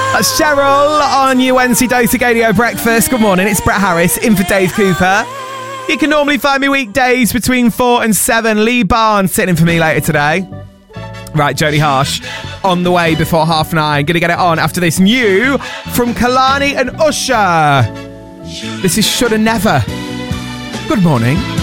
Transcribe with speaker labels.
Speaker 1: That's Cheryl on your Wednesday Dose of Radio Breakfast. Good morning, it's Brett Harris in for Dave Cooper. You can normally find me weekdays between 4 and 7. Lee Barnes sitting in for me later today. Right, Jodie Harsh on the way before 9:30. Gonna get it on after this new from Kalani and Usher. This is Shoulda Never. Good morning.